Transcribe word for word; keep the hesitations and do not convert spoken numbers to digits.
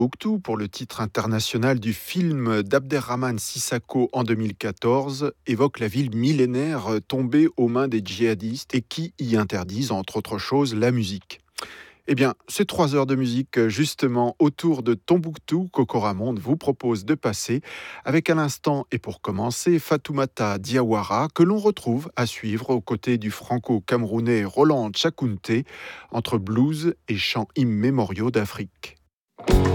Tombouctou pour le titre international du film d'Abderrahmane Sissako en deux mille quatorze évoque la ville millénaire tombée aux mains des djihadistes et qui y interdisent, entre autres choses, la musique. Eh bien, ces trois heures de musique, justement, autour de Tombouctou, qu'Okora Monde vous propose de passer, avec à l'instant, et pour commencer, Fatoumata Diawara, que l'on retrouve à suivre aux côtés du franco-camerounais Roland Tchakounté, entre blues et chants immémoriaux d'Afrique.